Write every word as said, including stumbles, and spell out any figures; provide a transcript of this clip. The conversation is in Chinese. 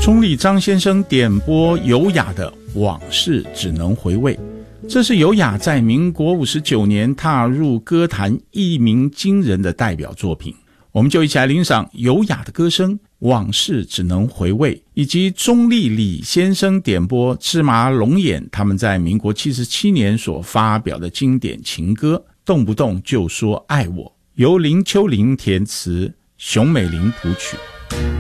钟立张先生点播尤雅的往事只能回味，这是尤雅在民国五十九年踏入歌坛一鸣惊人的代表作品。我们就一起来欣赏尤雅的歌声往事只能回味，以及钟立李先生点播芝麻龙眼他们在民国七十七年所发表的经典情歌动不动就说爱我，由林秋玲填词，熊美玲谱曲。